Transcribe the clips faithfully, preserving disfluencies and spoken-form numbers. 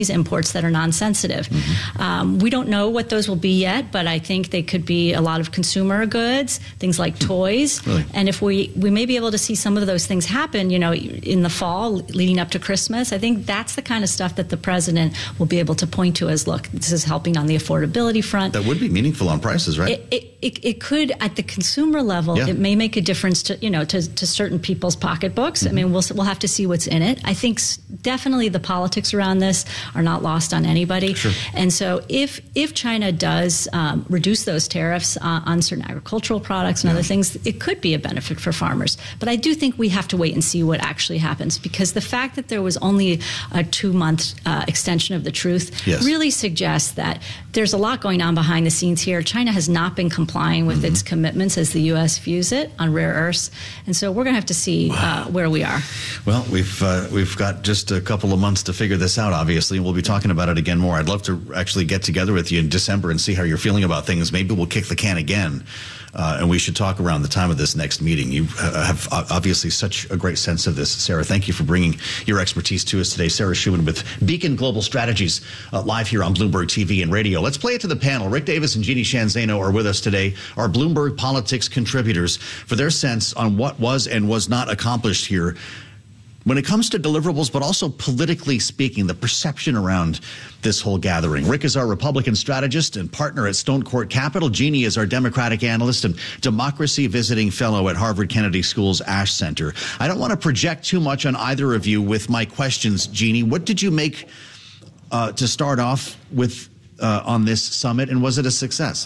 imports that are non-sensitive. Mm-hmm. Um, we don't know what those will be yet, but I think they could be a lot of consumer goods, things like toys. Really? And if we, we may be able to see some of those things happen, you know, in the fall leading up to Christmas, I think that's the kind of stuff that the president will be able to point to as, look, this is helping on the affordability front. That would be meaningful on prices, right? It, it, it, it could, at the consumer level, yeah. it may make a difference to, you know, to, to certain people's pocketbooks. Mm-hmm. I mean, we'll, we'll have to see what's in it. I think definitely the politics around this are not lost on anybody. Sure. And so if if China does um, reduce those tariffs uh, on certain agricultural products and yeah. other things, it could be a benefit for farmers. But I do think we have to wait and see what actually happens, because the fact that there was only a two-month uh, extension of the truth yes. really suggests that there's a lot going on behind the scenes here. China has not been complying with mm-hmm. its commitments as the U S views it on rare earths. And so we're going to have to see wow. uh, where we are. Well, we've uh, we've got just a couple of months to figure this out, obviously. We'll be talking about it again more. I'd love to actually get together with you in December and see how you're feeling about things. Maybe we'll kick the can again, uh, and we should talk around the time of this next meeting. You uh, have obviously such a great sense of this, Sarah. Thank you for bringing your expertise to us today. Sarah Schuman with Beacon Global Strategies, uh, live here on Bloomberg T V and radio. Let's play it to the panel. Rick Davis and Jeannie Sheehan Zaino are with us today, our Bloomberg Politics contributors, for their sense on what was and was not accomplished here when it comes to deliverables, but also politically speaking, the perception around this whole gathering. Rick is our Republican strategist and partner at Stone Court Capital. Jeannie is our Democratic analyst and democracy visiting fellow at Harvard Kennedy School's Ash Center. I don't want to project too much on either of you with my questions. Jeannie, what did you make uh, to start off with uh, on this summit, and was it a success?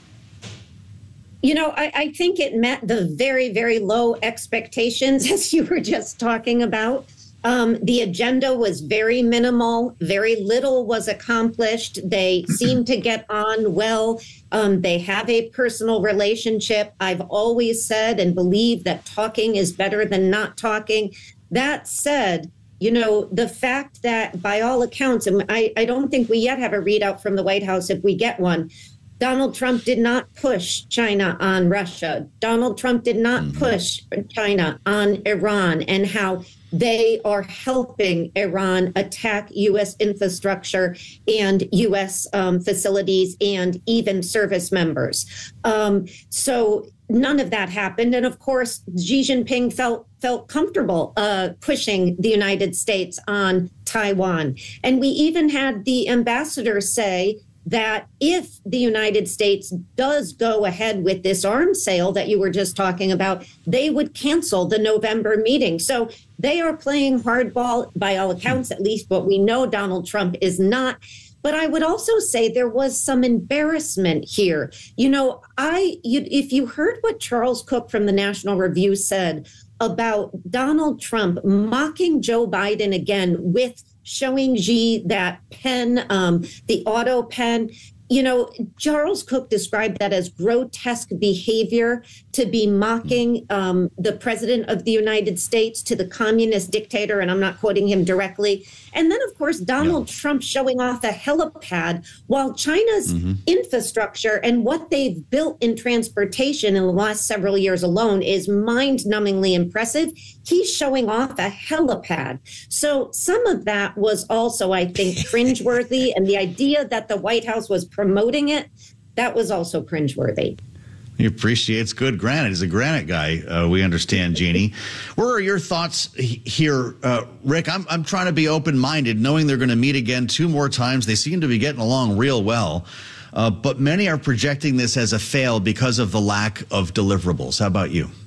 You know, I, I think it met the very, very low expectations, as you were just talking about. Um, the agenda was very minimal. Very little was accomplished. They seem to get on well. Um, they have a personal relationship. I've always said and believe that talking is better than not talking. That said, you know, the fact that by all accounts, and I, I don't think we yet have a readout from the White House if we get one, Donald Trump did not push China on Russia. Donald Trump did not mm-hmm. push China on Iran, and how they are helping Iran attack U S infrastructure and U S um, facilities and even service members. Um, so none of that happened. And of course, Xi Jinping felt felt comfortable uh, pushing the United States on Taiwan. And we even had the ambassador say that if the United States does go ahead with this arms sale that you were just talking about, they would cancel the November meeting. So they are playing hardball by all accounts, at least what we know Donald Trump is not. But I would also say there was some embarrassment here. You know, I you, if you heard what Charles Cook from the National Review said about Donald Trump mocking Joe Biden again with showing Xi that pen, um, the auto pen. You know, Charles Cook described that as grotesque behavior, to be mocking um, the president of the United States to the communist dictator, and I'm not quoting him directly. And then, of course, Donald yeah. Trump showing off a helipad, while China's mm-hmm. infrastructure and what they've built in transportation in the last several years alone is mind-numbingly impressive. He's showing off a helipad. So some of that was also, I think, cringeworthy. And the idea that the White House was promoting it, that was also cringeworthy. He appreciates good granite. He's a granite guy, uh, we understand, Jeannie. Where are your thoughts here, uh, Rick? I'm, I'm trying to be open-minded, knowing they're going to meet again two more times. They seem to be getting along real well. Uh, but many are projecting this as a fail because of the lack of deliverables. How about you?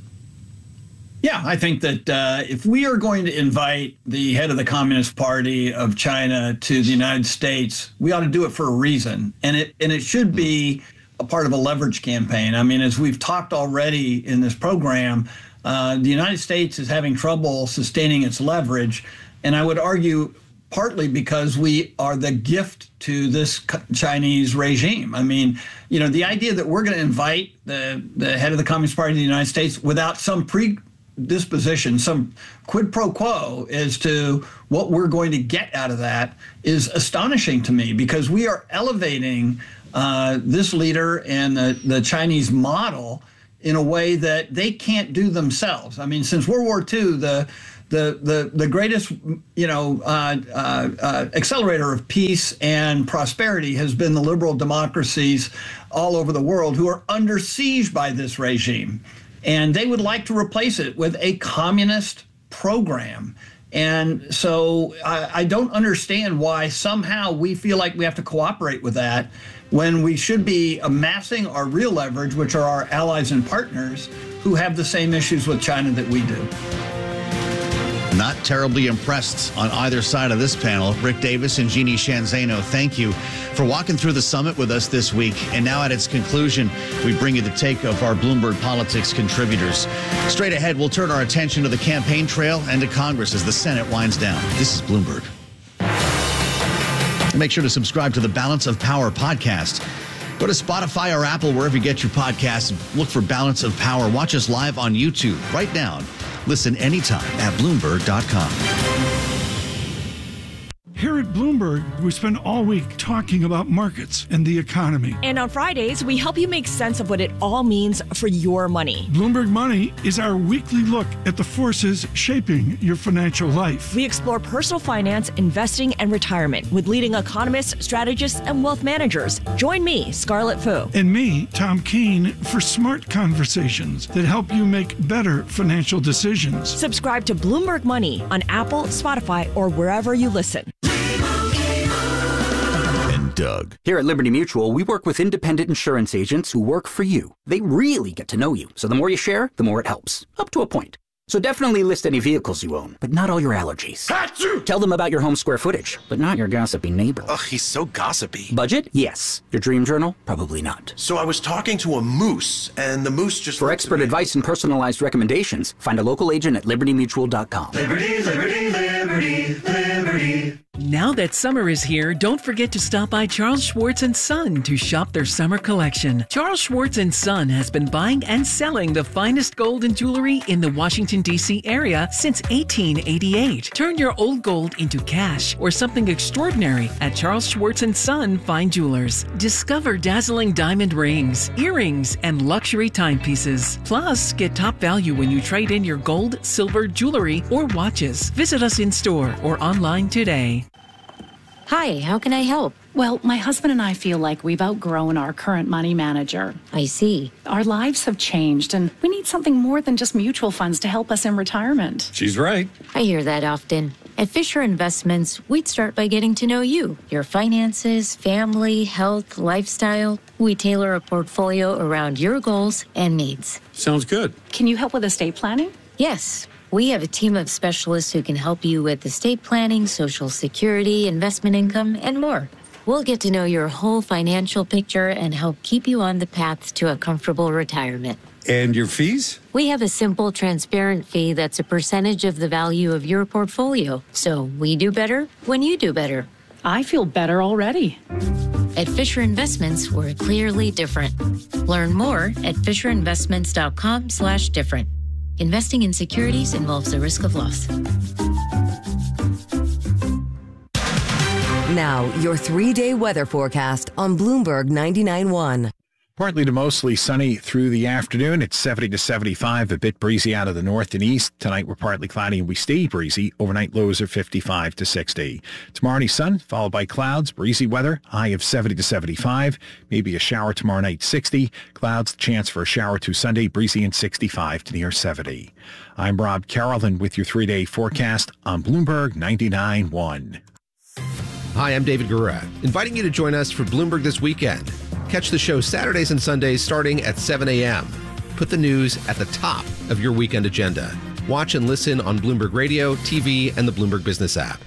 Yeah, I think that uh, if we are going to invite the head of the Communist Party of China to the United States, we ought to do it for a reason. And it and it should be a part of a leverage campaign. I mean, as we've talked already in this program, uh, the United States is having trouble sustaining its leverage. And I would argue partly because we are the gift to this Chinese regime. I mean, you know, the idea that we're going to invite the, the head of the Communist Party of the United States without some predisposition, some quid pro quo as to what we're going to get out of that is astonishing to me, because we are elevating Uh, this leader and the, the Chinese model in a way that they can't do themselves. I mean, since World War Two, the the the the greatest, you know, uh, uh, uh, accelerator of peace and prosperity has been the liberal democracies all over the world who are under siege by this regime, and they would like to replace it with a communist program. And so I, I don't understand why somehow we feel like we have to cooperate with that when we should be amassing our real leverage, which are our allies and partners who have the same issues with China that we do. Not terribly impressed on either side of this panel. Rick Davis and Jeannie Sheehan Zaino, thank you for walking through the summit with us this week. And now at its conclusion, we bring you the take of our Bloomberg Politics contributors. Straight ahead, we'll turn our attention to the campaign trail and to Congress as the Senate winds down. This is Bloomberg. Make sure to subscribe to the Balance of Power podcast. Go to Spotify or Apple, wherever you get your podcasts. Look for Balance of Power. Watch us live on YouTube right now. Listen anytime at Bloomberg dot com. Here at Bloomberg, we spend all week talking about markets and the economy. And on Fridays, we help you make sense of what it all means for your money. Bloomberg Money is our weekly look at the forces shaping your financial life. We explore personal finance, investing, and retirement with leading economists, strategists, and wealth managers. Join me, Scarlett Fu. And me, Tom Keene, for smart conversations that help you make better financial decisions. Subscribe to Bloomberg Money on Apple, Spotify, or wherever you listen. Doug. Here at Liberty Mutual, we work with independent insurance agents who work for you. They really get to know you, so the more you share, the more it helps, up to a point. So definitely list any vehicles you own, but not all your allergies. Achoo! Tell them about your home square footage, but not your gossipy neighbor. Ugh, he's so gossipy. Budget? Yes. Your dream journal? Probably not. So I was talking to a moose, and the moose just... For expert advice and personalized recommendations, find a local agent at liberty mutual dot com. Liberty, liberty, liberty, liberty. Now that summer is here, don't forget to stop by Charles Schwartz and Son to shop their summer collection. Charles Schwartz and Son has been buying and selling the finest gold and jewelry in the Washington, D C area since eighteen eighty-eight. Turn your old gold into cash or something extraordinary at Charles Schwartz and Son Fine Jewelers. Discover dazzling diamond rings, earrings, and luxury timepieces. Plus, get top value when you trade in your gold, silver, jewelry, or watches. Visit us in store or online today. Hi, how can I help? Well, my husband and I feel like we've outgrown our current money manager. I see. Our lives have changed, and we need something more than just mutual funds to help us in retirement. She's right. I hear that often. At Fisher Investments, we'd start by getting to know you, your finances, family, health, lifestyle. We tailor a portfolio around your goals and needs. Sounds good. Can you help with estate planning? Yes. We have a team of specialists who can help you with estate planning, Social Security, investment income, and more. We'll get to know your whole financial picture and help keep you on the path to a comfortable retirement. And your fees? We have a simple, transparent fee that's a percentage of the value of your portfolio. So we do better when you do better. I feel better already. At Fisher Investments, we're clearly different. Learn more at fisher investments dot com slash different. Investing in securities involves the risk of loss. Now, your three-day weather forecast on Bloomberg ninety-nine point one. Partly to mostly sunny through the afternoon. It's seventy to seventy-five, a bit breezy out of the north and east. Tonight we're partly cloudy and we stay breezy. Overnight lows are fifty-five to sixty. Tomorrow night sun, followed by clouds, breezy weather, high of seventy to seventy-five. Maybe a shower tomorrow night, sixty. Clouds, chance for a shower to Sunday, breezy and sixty-five to near seventy. I'm Rob Carrollton with your three-day forecast on Bloomberg ninety-nine point one. Hi, I'm David Gura, inviting you to join us for Bloomberg This Weekend. Catch the show Saturdays and Sundays starting at seven a.m. Put the news at the top of your weekend agenda. Watch and listen on Bloomberg Radio, T V, and the Bloomberg Business app.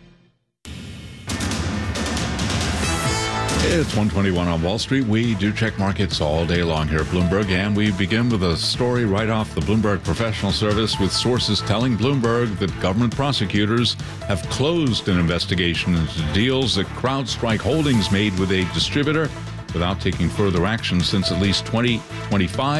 It's one twenty-one on Wall Street. We do check markets all day long here at Bloomberg, and we begin with a story right off the Bloomberg Professional Service with sources telling Bloomberg that government prosecutors have closed an investigation into deals that CrowdStrike Holdings made with a distributor without taking further action since at least twenty twenty-five.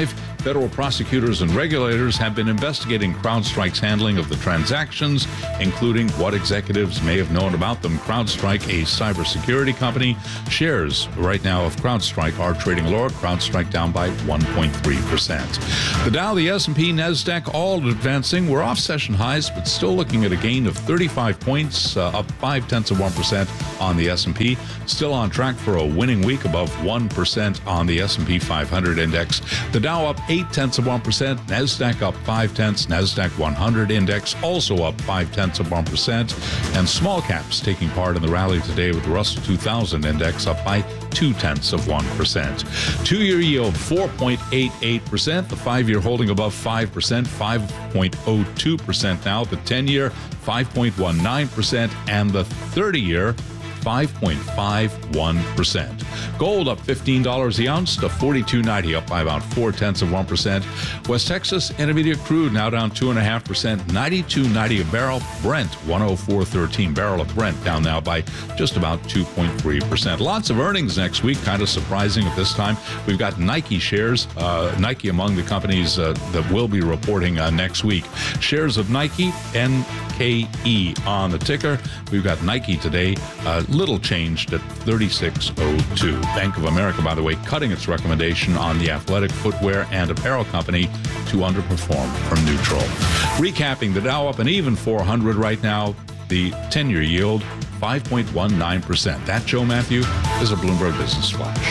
Federal prosecutors and regulators have been investigating CrowdStrike's handling of the transactions, including what executives may have known about them. CrowdStrike, a cybersecurity company, shares right now of CrowdStrike are trading lower. CrowdStrike down by one point three percent. The Dow, the S and P, NASDAQ all advancing. We're off session highs, but still looking at a gain of thirty-five points, uh, up five tenths of one percent on the S and P. Still on track for a winning week, above one percent on the S and P five hundred index. The Dow up eight tenths of one percent, NASDAQ up five tenths, NASDAQ one hundred index also up five tenths of one percent, and small caps taking part in the rally today with the Russell two thousand index up by two tenths of one percent. Two-year yield four point eight eight percent, the five-year holding above five percent, five point oh two percent now, the ten-year five point one nine percent, and the thirty-year five point five one percent. Gold up fifteen dollars the ounce to forty-two ninety, up by about four tenths of one percent. West Texas Intermediate crude now down two and a half percent, ninety-two ninety a barrel. Brent one oh four thirteen, barrel of Brent down now by just about two point three percent. Lots of earnings next week, kind of surprising at this time. We've got Nike shares, uh, Nike among the companies uh, that will be reporting uh, next week. Shares of Nike, N K E on the ticker. We've got Nike today, uh, little changed at thirty-six oh two. Bank of America, by the way, cutting its recommendation on the athletic footwear and apparel company to underperform from neutral. Recapping, the Dow up an even four hundred right now. The ten-year yield, five point one nine percent. That, Joe Matthew, is a Bloomberg Business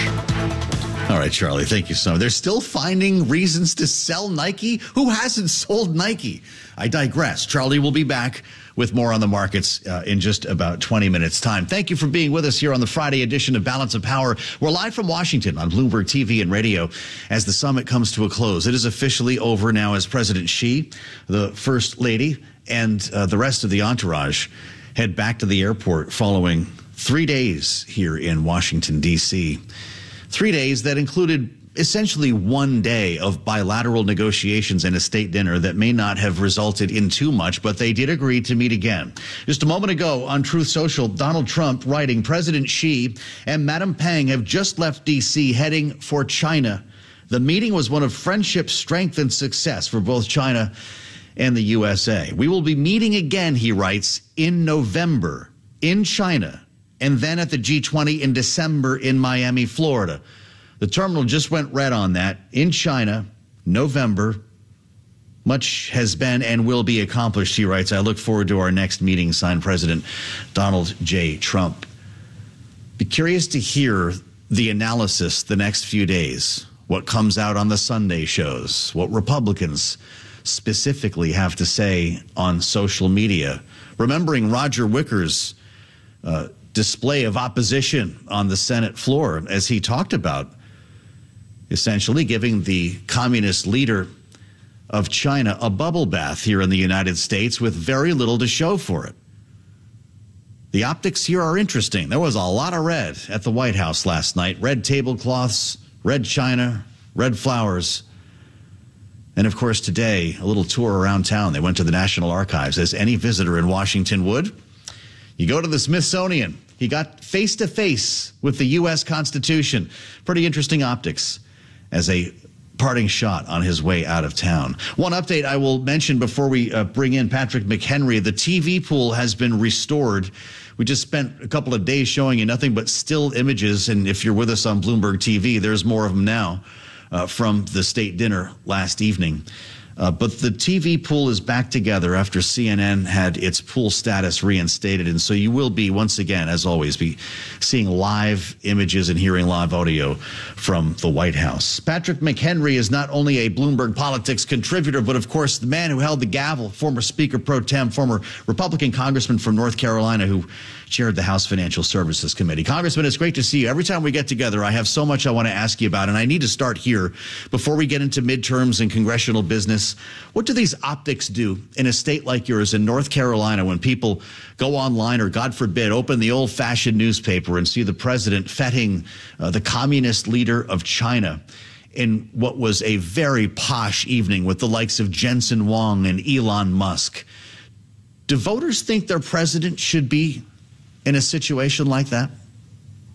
Flash. All right, Charlie, thank you so much. They're still finding reasons to sell Nike? Who hasn't sold Nike? I digress. Charlie will be back with more on the markets uh, in just about twenty minutes' time. Thank you for being with us here on the Friday edition of Balance of Power. We're live from Washington on Bloomberg T V and radio as the summit comes to a close. It is officially over now as President Xi, the First Lady, and uh, the rest of the entourage head back to the airport following three days here in Washington, D C Three days that included essentially one day of bilateral negotiations and a state dinner that may not have resulted in too much, but they did agree to meet again. Just a moment ago on Truth Social, Donald Trump writing, President Xi and Madam Peng have just left D C heading for China. The meeting was one of friendship, strength, and success for both China and the U S A. We will be meeting again, he writes, in November in China, and then at the G twenty in December in Miami, Florida. The terminal just went red on that. In China, November. Much has been and will be accomplished, he writes. I look forward to our next meeting, signed President Donald J. Trump. Be curious to hear the analysis the next few days, what comes out on the Sunday shows, what Republicans specifically have to say on social media. Remembering Roger Wicker's uh, display of opposition on the Senate floor as he talked about essentially giving the communist leader of China a bubble bath here in the United States with very little to show for it. The optics here are interesting. There was a lot of red at the White House last night. Red tablecloths, red china, red flowers. And of course today, a little tour around town. They went to the National Archives, as any visitor in Washington would. You go to the Smithsonian. He got face-to-face with the U S Constitution. Pretty interesting optics as a parting shot on his way out of town. One update I will mention before we uh, bring in Patrick McHenry. The T V pool has been restored. We just spent a couple of days showing you nothing but still images. And if you're with us on Bloomberg T V, there's more of them now uh, from the state dinner last evening. Uh, but the T V pool is back together after C N N had its pool status reinstated. And so you will be, once again, as always, be seeing live images and hearing live audio from the White House. Patrick McHenry is not only a Bloomberg Politics contributor, but, of course, the man who held the gavel, former Speaker Pro Tem, former Republican congressman from North Carolina who chaired the House Financial Services Committee. Congressman, it's great to see you. Every time we get together, I have so much I want to ask you about, and I need to start here before we get into midterms and congressional business. What do these optics do in a state like yours in North Carolina when people go online or, God forbid, open the old-fashioned newspaper and see the president feting uh, the communist leader of China in what was a very posh evening with the likes of Jensen Huang and Elon Musk? Do voters think their president should be in a situation like that?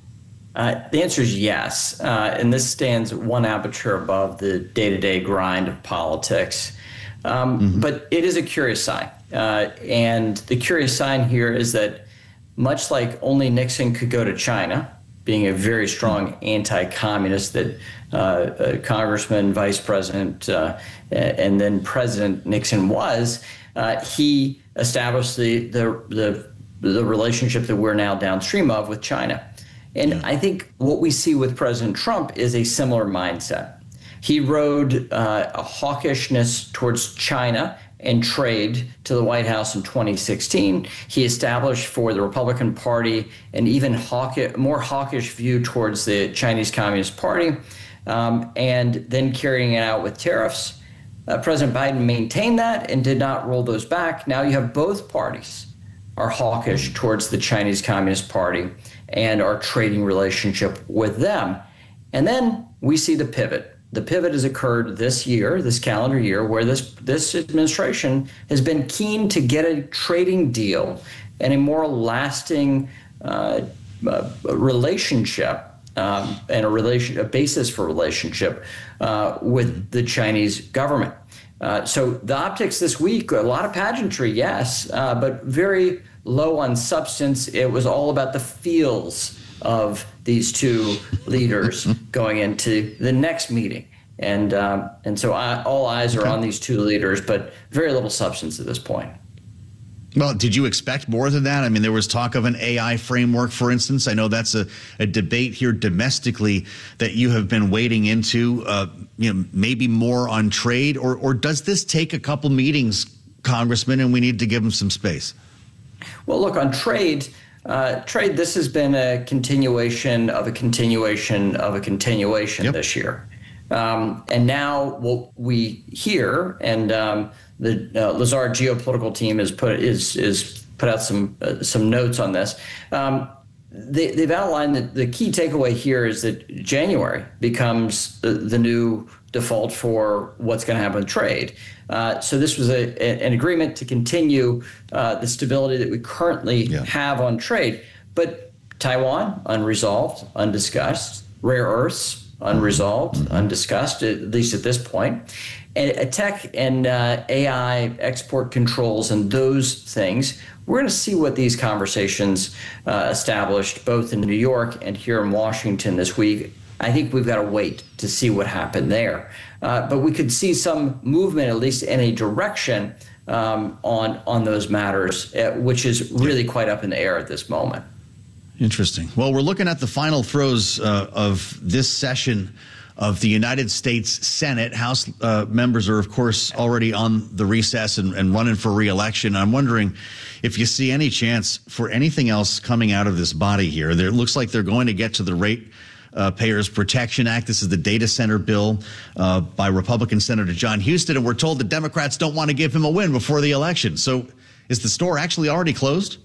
Uh, the answer is yes, uh, and this stands one aperture above the day-to-day grind of politics. Um, mm-hmm. But it is a curious sign, uh, and the curious sign here is that much like only Nixon could go to China, being a very strong anti-communist that uh, uh, Congressman, Vice President, uh, and then President Nixon was, uh, he established the, the the the relationship that we're now downstream of with China. And yeah. I think what we see with President Trump is a similar mindset. He rode uh, a hawkishness towards China and trade to the White House in twenty sixteen. He established for the Republican Party an even hawkish, more hawkish view towards the Chinese Communist Party, um, and then carrying it out with tariffs. Uh, President Biden maintained that and did not roll those back. Now you have both parties are hawkish towards the Chinese Communist Party and our trading relationship with them. And then we see the pivot. The pivot has occurred this year, this calendar year, where this, this administration has been keen to get a trading deal and a more lasting uh, uh, relationship um, and a, relation, a basis for relationship uh, with the Chinese government. Uh, so the optics this week, a lot of pageantry, yes, uh, but very low on substance. It was all about the feels of these two leaders going into the next meeting. And um, and so I, all eyes are okay. on these two leaders, but very little substance at this point. Well, did you expect more than that? I mean, there was talk of an A I framework, for instance. I know that's a, a debate here domestically that you have been wading into, uh, you know, maybe more on trade, or, or does this take a couple meetings, Congressman, and we need to give them some space? Well, look, on trade, uh, trade, this has been a continuation of a continuation of a continuation yep. this year. Um, and now what we hear, and um, the uh, Lazard geopolitical team has put is is put out some uh, some notes on this. Um, they, they've outlined that the key takeaway here is that January becomes the, the new default for what's going to happen with trade. Uh, so this was a, a, an agreement to continue uh, the stability that we currently yeah. have on trade. But Taiwan, unresolved, undiscussed. Rare earths, unresolved, mm-hmm. undiscussed, at least at this point. And tech and uh, A I export controls and those things, we're going to see what these conversations uh, established both in New York and here in Washington this week. I think we've got to wait to see what happened there. Uh, but we could see some movement, at least in a direction, um, on, on those matters, uh, which is really quite up in the air at this moment. Interesting. Well, we're looking at the final throes uh, of this session of the United States Senate. House uh, members are, of course, already on the recess and, and running for re-election. I'm wondering if you see any chance for anything else coming out of this body here. There, it looks like they're going to get to the Rate uh, Payers Protection Act. This is the data center bill uh, by Republican Senator John Huston, and we're told the Democrats don't want to give him a win before the election. So is the store actually already closed?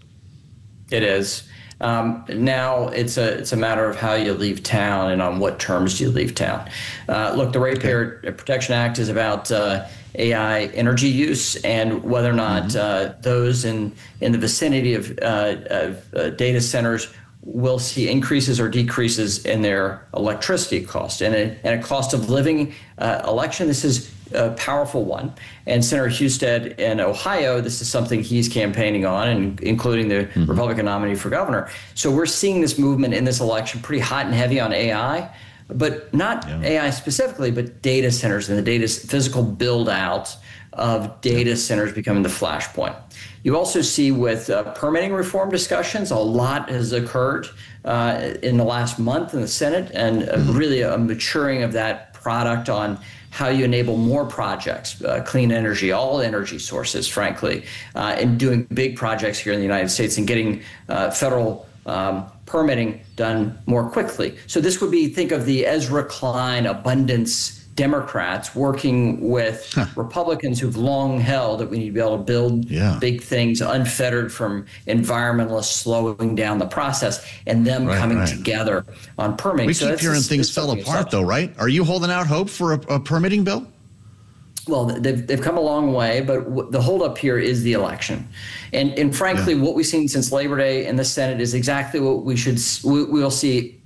It is. Um, now it's a it's a matter of how you leave town and on what terms do you leave town. Uh, look, the Ratepayer Protection Act is about uh, A I energy use and whether or not mm-hmm. uh, those in in the vicinity of, uh, of uh, data centers will see increases or decreases in their electricity cost. And a, and a cost of living uh, election, this is a powerful one. And Senator Husted in Ohio, this is something he's campaigning on, and including the mm-hmm. Republican nominee for governor. So we're seeing this movement in this election pretty hot and heavy on A I, but not yeah. A I specifically, but data centers and the data physical build out of data yeah. centers becoming the flashpoint. You also see with uh, permitting reform discussions, a lot has occurred uh, in the last month in the Senate, and uh, really a maturing of that product on how you enable more projects, uh, clean energy, all energy sources, frankly, uh, and doing big projects here in the United States and getting uh, federal um, permitting done more quickly. So this would be, think of the Ezra Klein abundance Democrats working with huh. Republicans who've long held that we need to be able to build yeah. big things unfettered from environmentalists slowing down the process, and them right, coming right. together on permitting. We so keep hearing things fell apart, though, right? Are you holding out hope for a, a permitting bill? Well, they've, they've come a long way, but w- the holdup here is the election. And, and frankly, yeah. what we've seen since Labor Day in the Senate is exactly what we should we, we'll see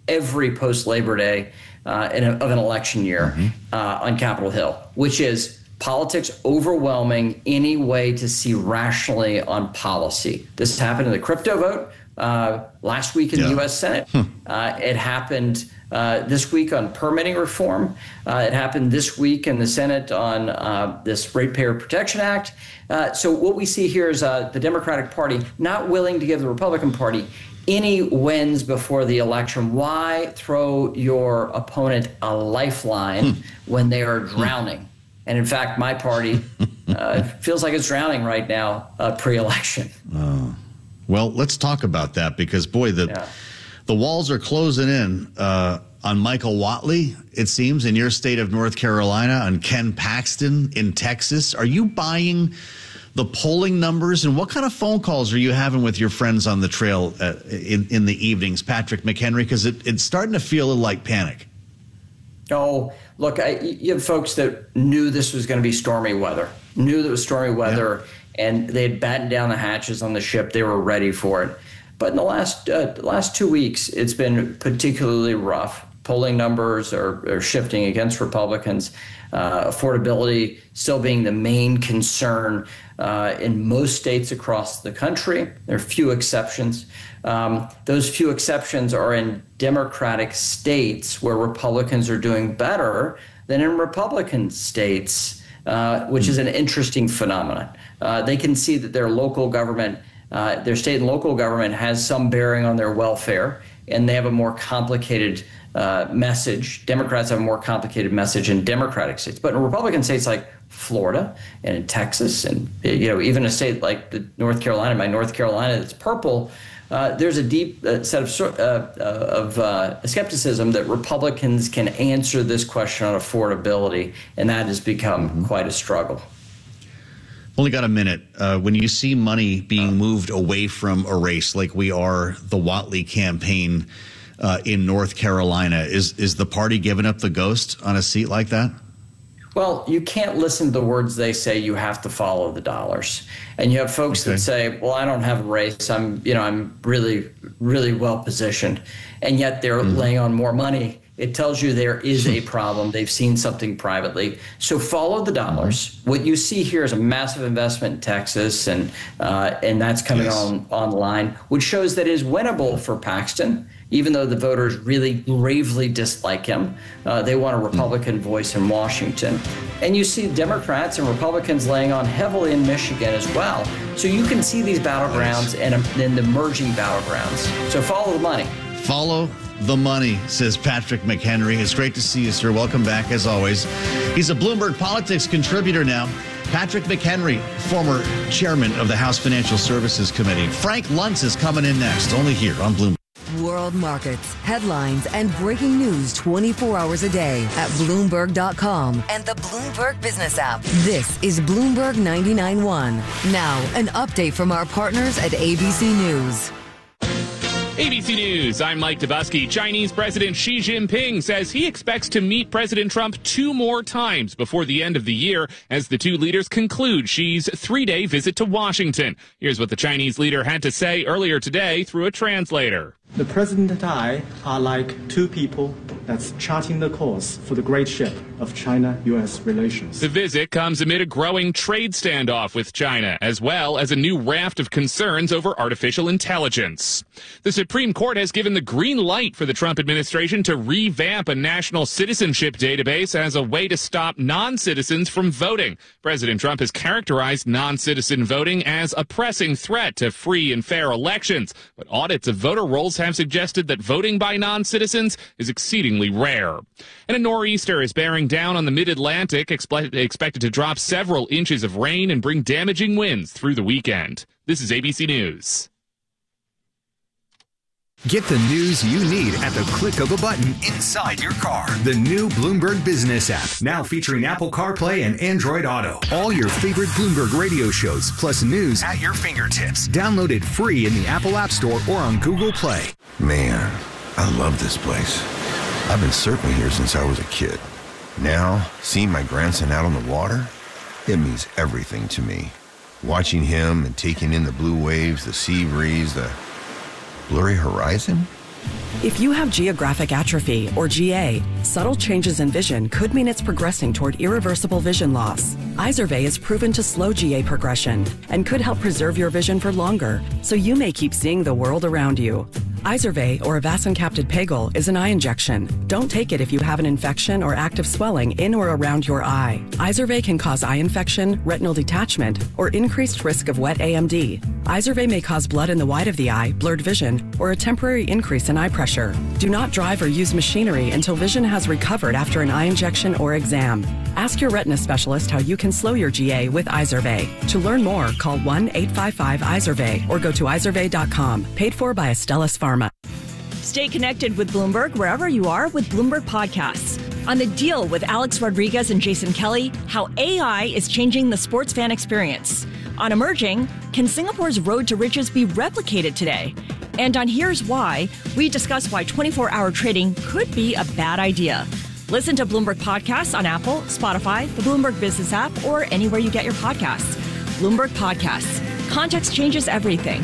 every post-Labor Day uh, in a, of an election year mm-hmm. uh, on Capitol Hill, which is politics overwhelming any way to see rationally on policy. This happened in the crypto vote uh, last week in yeah. the U S Senate. Hmm. Uh, it happened uh, this week on permitting reform. Uh, it happened this week in the Senate on uh, this Ratepayer Protection Act. Uh, so what we see here is uh, the Democratic Party not willing to give the Republican Party any wins before the election. Why throw your opponent a lifeline hmm. when they are drowning? Hmm. And in fact, my party uh, feels like it's drowning right now, uh, pre-election. Oh. Well, let's talk about that because, boy, the yeah. the walls are closing in uh, on Michael Whatley, it seems, in your state of North Carolina, on Ken Paxton in Texas. Are you buying the polling numbers? And what kind of phone calls are you having with your friends on the trail uh, in, in the evenings, Patrick McHenry? Because it, it's starting to feel like panic. Oh, look, I, you have folks that knew this was going to be stormy weather, knew that it was stormy weather, yeah. and they had battened down the hatches on the ship. They were ready for it. But in the last uh, last two weeks, it's been particularly rough. Polling numbers are, are shifting against Republicans. Uh, affordability still being the main concern uh, in most states across the country. There are few exceptions. Um, those few exceptions are in Democratic states where Republicans are doing better than in Republican states, uh, which is an interesting phenomenon. Uh, they can see that their local government, uh, their state and local government has some bearing on their welfare, and they have a more complicated uh, message. Democrats have a more complicated message in Democratic states. But in Republican states like Florida and in Texas and, you know, even a state like the North Carolina, my North Carolina that's purple, Uh, there's a deep uh, set of uh, of uh, skepticism that Republicans can answer this question on affordability, and that has become mm-hmm. quite a struggle. Only got a minute. Uh, when you see money being moved away from a race like we are, the Whatley campaign uh, in North Carolina, is is the party giving up the ghost on a seat like that? Well, you can't listen to the words they say. You have to follow the dollars. And you have folks okay. that say, well, I don't have a race. I'm, you know, I'm really, really well positioned. And yet they're mm-hmm. laying on more money. It tells you there is a problem. They've seen something privately. So follow the dollars. Mm-hmm. What you see here is a massive investment in Texas, and uh, and that's coming yes. on online, which shows that it is winnable for Paxton. Even though the voters really gravely dislike him, uh, they want a Republican voice in Washington. And you see Democrats and Republicans laying on heavily in Michigan as well. So you can see these battlegrounds and, and the merging battlegrounds. So follow the money. Follow the money, says Patrick McHenry. It's great to see you, sir. Welcome back, as always. He's a Bloomberg Politics contributor now. Patrick McHenry, former chairman of the House Financial Services Committee. Frank Luntz is coming in next, only here on Bloomberg. World markets, headlines, and breaking news twenty-four hours a day at Bloomberg dot com and the Bloomberg Business app. This is Bloomberg ninety-nine point one. Now, an update from our partners at A B C News. A B C News, I'm Mike Dubusky. Chinese President Xi Jinping says he expects to meet President Trump two more times before the end of the year as the two leaders conclude Xi's three-day visit to Washington. Here's what the Chinese leader had to say earlier today through a translator. The President and I are like two people that's charting the course for the great ship of China-U S relations. The visit comes amid a growing trade standoff with China, as well as a new raft of concerns over artificial intelligence. The Supreme Court has given the green light for the Trump administration to revamp a national citizenship database as a way to stop non-citizens from voting. President Trump has characterized non-citizen voting as a pressing threat to free and fair elections, but audits of voter rolls have suggested that voting by non-citizens is exceedingly rare. And a nor'easter is bearing down on the mid-Atlantic, expe- expected to drop several inches of rain and bring damaging winds through the weekend. This is A B C News. Get the news you need at the click of a button inside your car. The new Bloomberg Business app, now featuring Apple CarPlay and Android Auto. All your favorite Bloomberg radio shows, plus news at your fingertips. Download it free in the Apple App Store or on Google Play. Man, I love this place. I've been surfing here since I was a kid. Now, seeing my grandson out on the water, it means everything to me. Watching him and taking in the blue waves, the sea breeze, the blurry horizon? If you have geographic atrophy, or G A, subtle changes in vision could mean it's progressing toward irreversible vision loss. Izervay is proven to slow G A progression and could help preserve your vision for longer, so you may keep seeing the world around you. Izervay, or avacincaptad pegol, is an eye injection. Don't take it if you have an infection or active swelling in or around your eye. Izervay can cause eye infection, retinal detachment, or increased risk of wet A M D. Izervay may cause blood in the white of the eye, blurred vision, or a temporary increase in eye pressure. Do not drive or use machinery until vision has recovered after an eye injection or exam. Ask your retina specialist how you can slow your G A with Izervay. To learn more, call one eight five five Izervay or go to izervay dot com. Paid for by Astellas Pharma. Stay connected with Bloomberg wherever you are with Bloomberg Podcasts. On The Deal with Alex Rodriguez and Jason Kelly, how A I is changing the sports fan experience. On Emerging, can Singapore's road to riches be replicated today? And on Here's Why, we discuss why twenty-four hour trading could be a bad idea. Listen to Bloomberg Podcasts on Apple, Spotify, the Bloomberg Business app, or anywhere you get your podcasts. Bloomberg Podcasts. Context changes everything.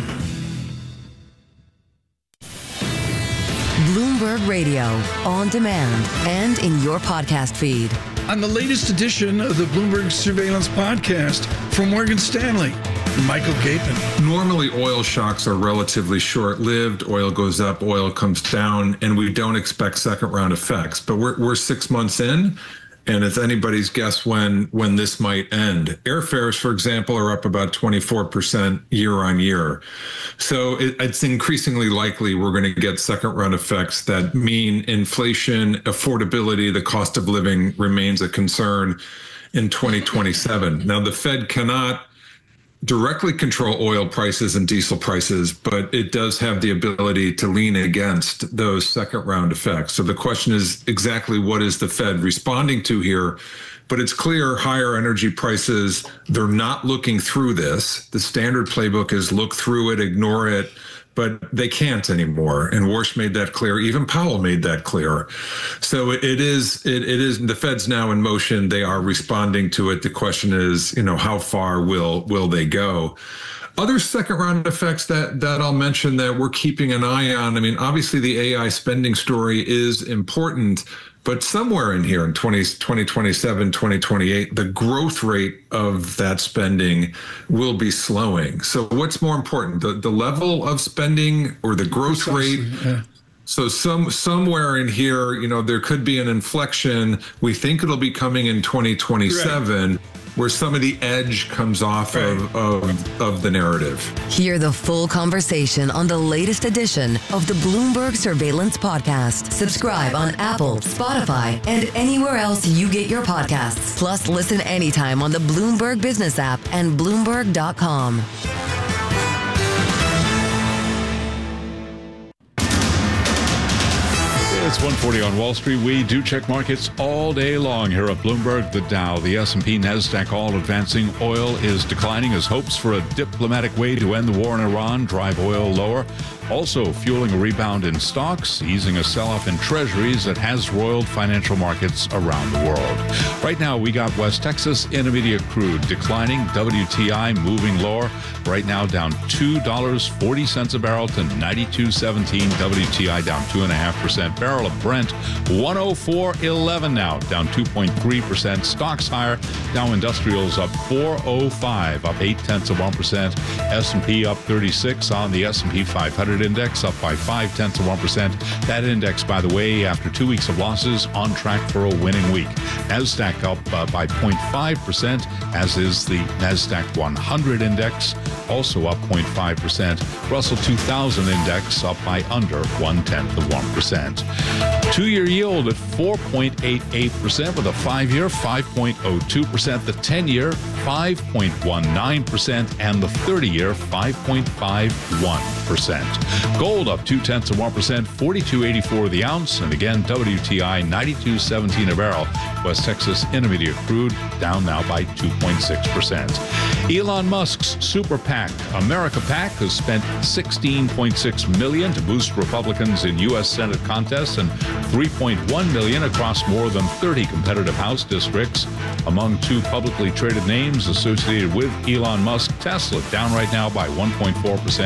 Bloomberg Radio, on demand and in your podcast feed. On the latest edition of the Bloomberg Surveillance Podcast from Morgan Stanley, Michael Gaitman. Normally, oil shocks are relatively short-lived. Oil goes up, oil comes down, and we don't expect second-round effects. But we're we're six months in, and it's anybody's guess when when this might end. Airfares, for example, are up about twenty-four percent year on year. So it, it's increasingly likely we're going to get second-round effects that mean inflation, affordability, the cost of living remains a concern in twenty twenty-seven. Now, the Fed cannot directly control oil prices and diesel prices, but it does have the ability to lean against those second round effects. So the question is exactly what is the Fed responding to here? But it's clear higher energy prices, they're not looking through this. The standard playbook is look through it, ignore it, but they can't anymore. And Warsh made that clear. Even Powell made that clear. So it is, it, it is, the Fed's now in motion. They are responding to it. The question is, you know, how far will, will they go? Other second round effects that, that I'll mention that we're keeping an eye on. I mean, obviously the A I spending story is important, but somewhere in here in twenty twenty-seven, twenty twenty-eight, the growth rate of that spending will be slowing. So what's more important, the, the level of spending or the growth rate? Yeah. So some somewhere in here, you know, there could be an inflection. We think it'll be coming in twenty twenty-seven. Right. Where some of the edge comes off right. of, of, of the narrative. Hear the full conversation on the latest edition of the Bloomberg Surveillance Podcast. Subscribe on Apple, Spotify, and anywhere else you get your podcasts. Plus, listen anytime on the Bloomberg Business app and Bloomberg dot com. It's one forty on Wall Street. We do check markets all day long here at Bloomberg. The Dow, the S and P, NASDAQ all advancing. Oil is declining as hopes for a diplomatic way to end the war in Iran drive oil lower. Also fueling a rebound in stocks, easing a sell-off in treasuries that has roiled financial markets around the world. Right now, we got West Texas Intermediate crude declining, W T I moving lower. Right now, down two dollars and forty cents a barrel to ninety-two seventeen. W T I down two point five percent. Barrel of Brent, one oh four eleven now, down two point three percent. Stocks higher. Dow Industrials up four oh five, up eight tenths of one percent. S and P up thirty-six on the S and P five hundred index, up by five tenths of one percent. That index, by the way, after two weeks of losses, on track for a winning week. NASDAQ up uh, by zero point five percent, as is the NASDAQ one hundred index, also up zero point five percent. Russell two thousand index up by under one tenth of one percent. Two-year yield at four point eight eight percent with a five-year five point oh two percent, the ten-year five point one nine percent, and the thirty-year five point five one percent. Gold up two tenths of one percent, forty-two eighty-four the ounce, and again W T I ninety-two seventeen a barrel. West Texas Intermediate crude down now by two point six percent. Elon Musk's super PAC, America PAC, has spent sixteen point six million dollars to boost Republicans in U S Senate contests and three point one million dollars across more than thirty competitive House districts. Among two publicly traded names associated with Elon Musk, Tesla down right now by one point four percent.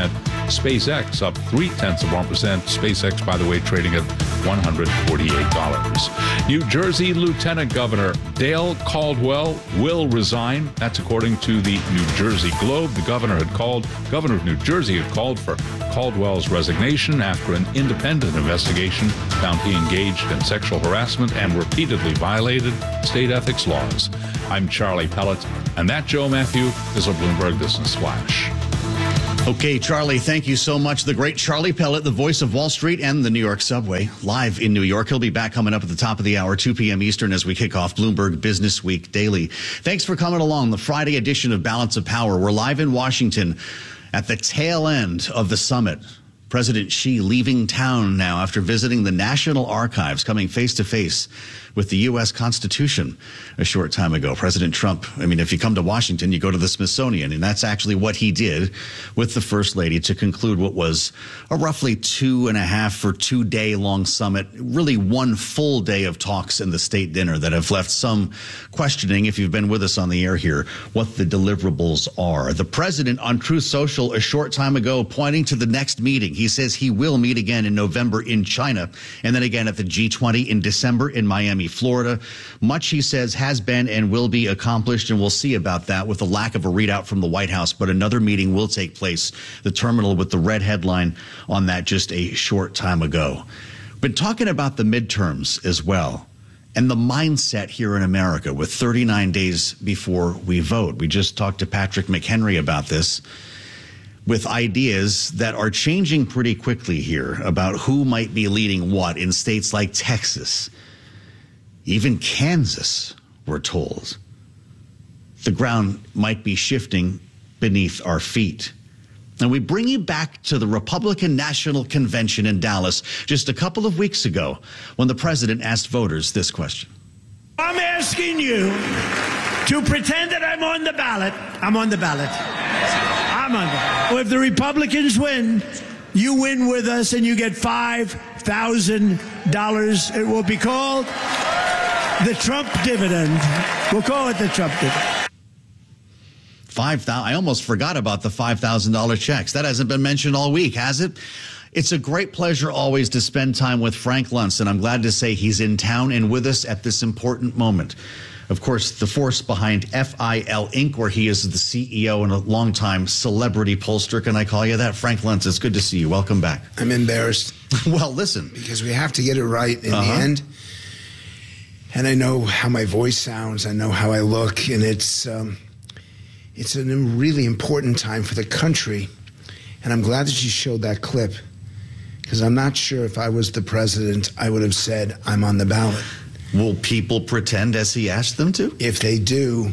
SpaceX up three tenths of one percent. SpaceX, by the way, trading at one hundred forty-eight dollars. New Jersey Lieutenant Governor Dale Caldwell will resign. That's according to the New Jersey Globe. The governor had called, governor of New Jersey had called for Caldwell's resignation after an independent investigation found he engaged in sexual harassment and repeatedly violated state ethics laws. I'm Charlie Pellet, and that, Joe Matthew, is a Bloomberg Business Flash. Okay, Charlie, thank you so much. The great Charlie Pellet, the voice of Wall Street and the New York subway, live in New York. He'll be back coming up at the top of the hour, two p.m. Eastern, as we kick off Bloomberg Business Week Daily. Thanks for coming along. The Friday edition of Balance of Power. We're live in Washington at the tail end of the summit. President Xi leaving town now after visiting the National Archives, coming face to face with the U S Constitution a short time ago. President Trump, I mean, if you come to Washington, you go to the Smithsonian, and that's actually what he did with the First Lady to conclude what was a roughly two and a half or two day long summit, really one full day of talks and the state dinner that have left some questioning, if you've been with us on the air here, what the deliverables are. The president on Truth Social a short time ago pointing to the next meeting. He says he will meet again in November in China, and then again at the G twenty in December in Miami, Florida. Much, he says, has been and will be accomplished, and we'll see about that with the lack of a readout from the White House. But another meeting will take place, the terminal with the red headline on that just a short time ago. But talking about the midterms as well, and the mindset here in America with thirty-nine days before we vote. We just talked to Patrick McHenry about this, with ideas that are changing pretty quickly here about who might be leading what in states like Texas, even Kansas, we're told. The ground might be shifting beneath our feet. And we bring you back to the Republican National Convention in Dallas just a couple of weeks ago when the president asked voters this question. I'm asking you to pretend that I'm on the ballot. I'm on the ballot. I'm on the ballot. Well, if the Republicans win, you win with us and you get five thousand dollars. It will be called the Trump dividend. We'll call it the Trump dividend. Five thousand. I almost forgot about the five thousand dollar checks. That hasn't been mentioned all week, has it? It's a great pleasure always to spend time with Frank Luntz, and I'm glad to say he's in town and with us at this important moment. Of course, the force behind F I L Incorporated, where he is the C E O and a longtime celebrity pollster. Can I call you that? Frank Luntz, it's good to see you. Welcome back. I'm embarrassed. Well, listen. Because we have to get it right in Uh-huh. the end. And I know how my voice sounds. I know how I look. And it's um, it's a really important time for the country. And I'm glad that you showed that clip. Because I'm not sure if I was the president, I would have said, I'm on the ballot. Will people pretend as he asked them to? If they do,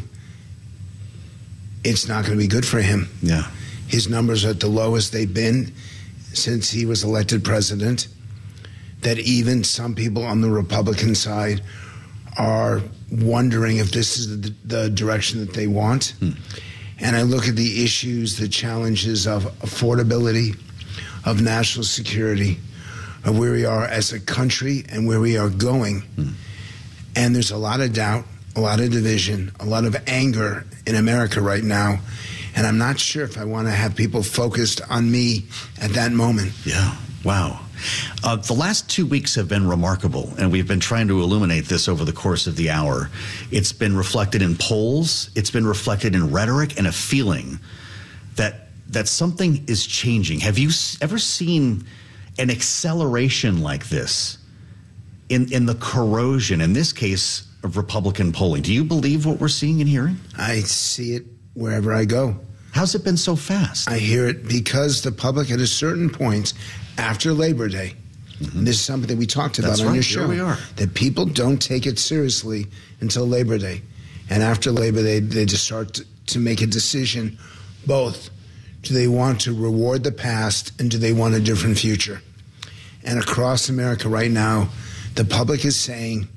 it's not going to be good for him. Yeah. His numbers are at the lowest they've been since he was elected president. That even some people on the Republican side are wondering if this is the, the direction that they want. Hmm. And I look at the issues, the challenges of affordability, of national security, of where we are as a country and where we are going. Hmm. And there's a lot of doubt, a lot of division, a lot of anger in America right now. And I'm not sure if I want to have people focused on me at that moment. Yeah. Wow. Uh, the last two weeks have been remarkable, and we've been trying to illuminate this over the course of the hour. It's been reflected in polls. It's been reflected in rhetoric and a feeling that that something is changing. Have you ever seen an acceleration like this in, in the corrosion, in this case, of Republican polling? Do you believe what we're seeing and hearing? I see it wherever I go. How's it been so fast? I hear it because the public at a certain point after Labor Day, mm-hmm. and this is something that we talked about That's on right. your show, Here we are. that people don't take it seriously until Labor Day. And after Labor Day, they just start to, to make a decision, both, do they want to reward the past and do they want a different future? And across America right now, the public is saying,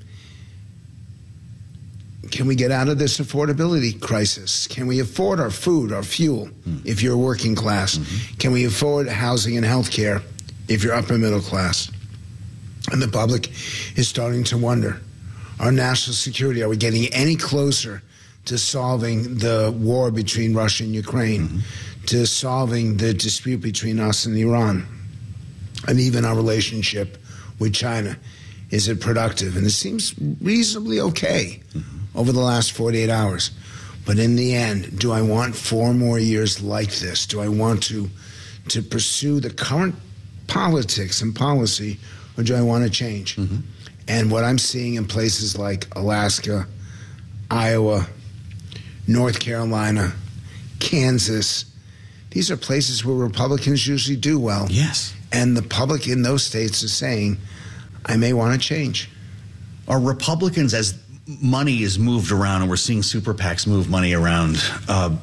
can we get out of this affordability crisis? Can we afford our food, our fuel, mm. if you're working class? Mm-hmm. Can we afford housing and health care if you're upper middle class? And the public is starting to wonder, our national security, are we getting any closer to solving the war between Russia and Ukraine? Mm-hmm. to solving the dispute between us and Iran, and even our relationship with China. Is it productive? And it seems reasonably okay mm-hmm. over the last forty-eight hours. But in the end, do I want four more years like this? Do I want to to pursue the current politics and policy, or do I want to change? Mm-hmm. And what I'm seeing in places like Alaska, Iowa, North Carolina, Kansas, these are places where Republicans usually do well. Yes. And the public in those states is saying, I may want to change. Are Republicans, as money is moved around and we're seeing super PACs move money around, uh,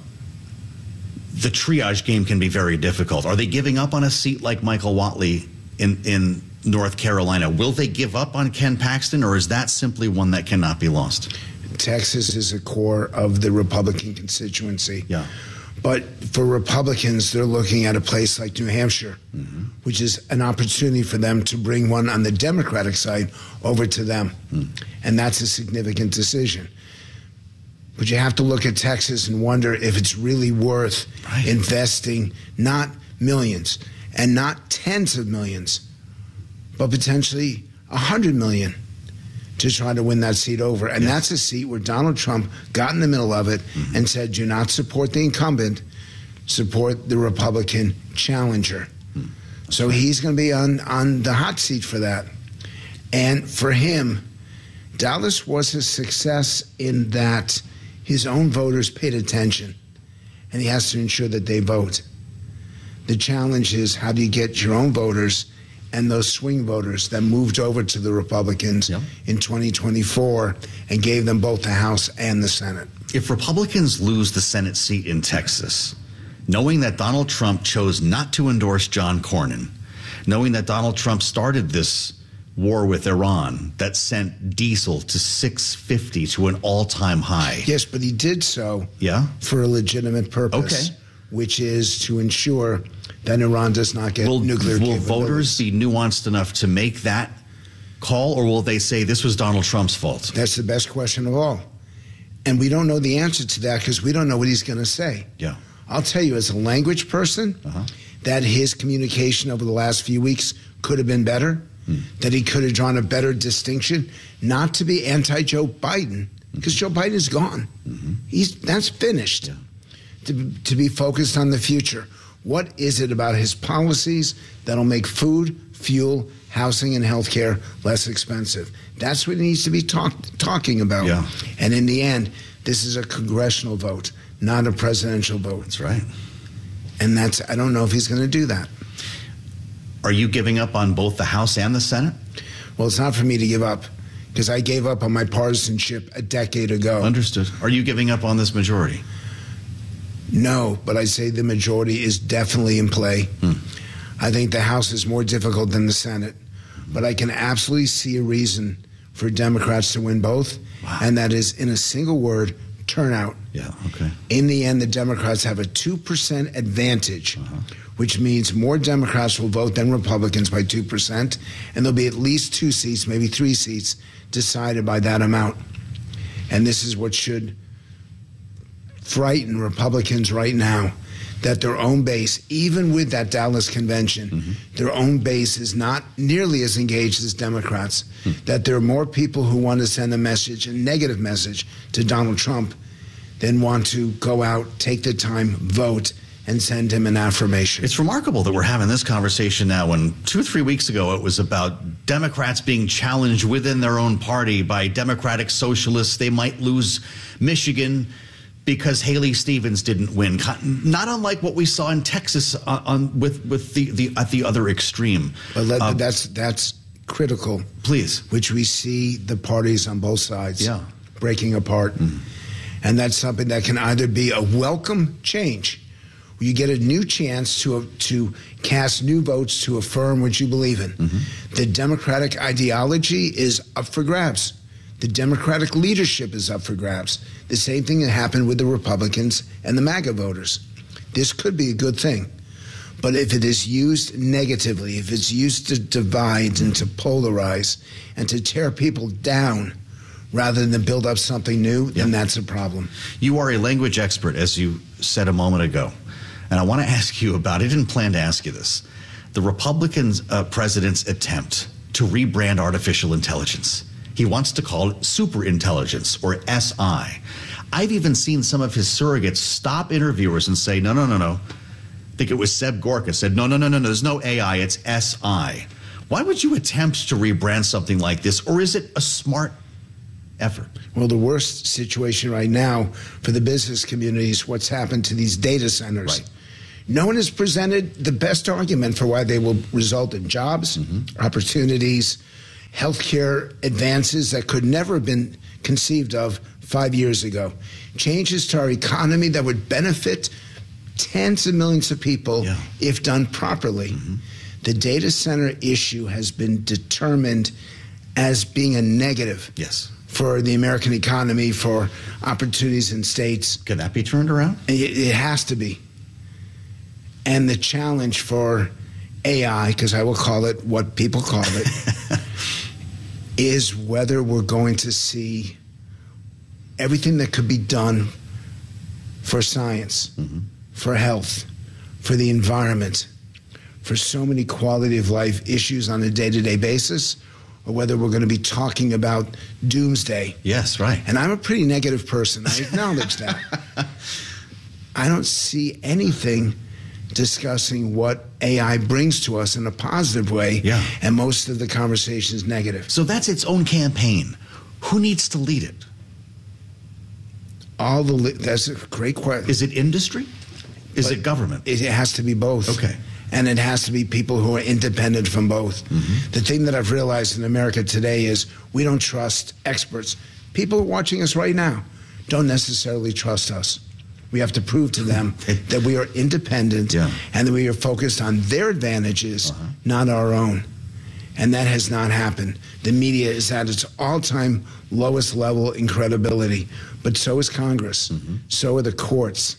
the triage game can be very difficult. Are they giving up on a seat like Michael Whatley in, in North Carolina? Will they give up on Ken Paxton, or is that simply one that cannot be lost? Texas is a core of the Republican constituency. Yeah. But for Republicans, they're looking at a place like New Hampshire, mm-hmm. which is an opportunity for them to bring one on the Democratic side over to them. Mm. And that's a significant decision. But you have to look at Texas and wonder if it's really worth right. investing not millions and not tens of millions, but potentially a hundred million to try to win that seat over. And yes. that's a seat where Donald Trump got in the middle of it mm-hmm. and said, do not support the incumbent, support the Republican challenger. Mm. So he's going to be on, on the hot seat for that. And for him, Dallas was a success in that his own voters paid attention, and he has to ensure that they vote. The challenge is, how do you get your own voters and those swing voters that moved over to the Republicans yep. in twenty twenty-four and gave them both the House and the Senate? If Republicans lose the Senate seat in Texas, knowing that Donald Trump chose not to endorse John Cornyn, knowing that Donald Trump started this war with Iran that sent diesel to six fifty to an all-time high. Yes, but he did so yeah? for a legitimate purpose, okay. which is to ensure that Iran does not get will, nuclear Will voters be nuanced enough to make that call, or will they say this was Donald Trump's fault? That's the best question of all. And we don't know the answer to that because we don't know what he's going to say. Yeah. I'll tell you, as a language person, uh-huh. that his communication over the last few weeks could have been better, hmm. that he could have drawn a better distinction, not to be anti-Joe Biden, because mm-hmm. Joe Biden is gone. Mm-hmm. He's that's finished. Yeah. To, to be focused on the future. What is it about his policies that'll make food, fuel, housing, and health care less expensive? That's what he needs to be talk, talking about. Yeah. And in the end, this is a congressional vote, not a presidential vote. That's right. And that's, I don't know if he's going to do that. Are you giving up on both the House and the Senate? Well, it's not for me to give up, because I gave up on my partisanship a decade ago. Understood. Are you giving up on this majority? No, but I say the majority is definitely in play. Hmm. I think the House is more difficult than the Senate, but I can absolutely see a reason for Democrats to win both, wow. and that is, in a single word, turnout. Yeah, okay. In the end, the Democrats have a two percent advantage, uh-huh. which means more Democrats will vote than Republicans by two percent, and there'll be at least two seats, maybe three seats, decided by that amount. And this is what should frighten Republicans right now, that their own base, even with that Dallas convention, mm-hmm. their own base is not nearly as engaged as Democrats, mm. that there are more people who want to send a message, a negative message, to Donald Trump than want to go out, take the time, vote, and send him an affirmation. It's remarkable that we're having this conversation now when two or three weeks ago it was about Democrats being challenged within their own party by Democratic socialists. They might lose Michigan because Haley Stevens didn't win, not unlike what we saw in Texas on, on with with the, the at the other extreme. But let, uh, that's that's critical. Please, which we see the parties on both sides yeah. breaking apart, mm. and that's something that can either be a welcome change, where you get a new chance to to cast new votes to affirm what you believe in. Mm-hmm. The Democratic ideology is up for grabs. The Democratic leadership is up for grabs. The same thing that happened with the Republicans and the MAGA voters. This could be a good thing. But if it is used negatively, if it's used to divide and to polarize and to tear people down rather than build up something new, yeah. then that's a problem. You are a language expert, as you said a moment ago. And I want to ask you about, I didn't plan to ask you this, the Republican uh, president's attempt to rebrand artificial intelligence. He wants to call it superintelligence, or S I. I've even seen some of his surrogates stop interviewers and say, no, no, no, no. I think it was Seb Gorka said, no, no, no, no, no, there's no A I, it's S I. Why would you attempt to rebrand something like this, or is it a smart effort? Well, the worst situation right now for the business community is what's happened to these data centers. Right. No one has presented the best argument for why they will result in jobs, mm-hmm. opportunities, healthcare advances that could never have been conceived of five years ago. Changes to our economy that would benefit tens of millions of people yeah. if done properly. Mm-hmm. The data center issue has been determined as being a negative. Yes. For the American economy, for opportunities in states. Can that be turned around? It, it has to be. And the challenge for A I, because I will call it what people call it, is whether we're going to see everything that could be done for science, mm-hmm. for health, for the environment, for so many quality of life issues on a day-to-day basis, or whether we're going to be talking about doomsday. Yes, right. And I'm a pretty negative person. I acknowledge that. I don't see anything discussing what A I brings to us in a positive way, yeah. and most of the conversation is negative. So that's its own campaign. Who needs to lead it? All the that's a great question. Is it industry? Is but it government? It has to be both. Okay. And it has to be people who are independent from both. Mm-hmm. The thing that I've realized in America today is we don't trust experts. People watching us right now don't necessarily trust us. We have to prove to them that we are independent yeah. and that we are focused on their advantages, uh-huh. not our own. And that has not happened. The media is at its all-time lowest level in credibility, but so is Congress, mm-hmm. so are the courts.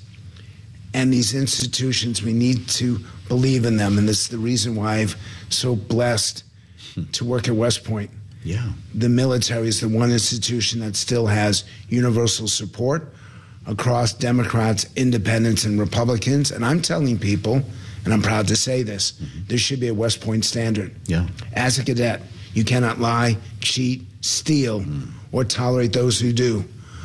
And these institutions, we need to believe in them, and this is the reason why I'm so blessed hmm. to work at West Point. Yeah. The military is the one institution that still has universal support across Democrats, independents, and Republicans. And I'm telling people, and I'm proud to say this, mm-hmm. there should be a West Point standard. Yeah. As a cadet, you cannot lie, cheat, steal, mm. or tolerate those who do.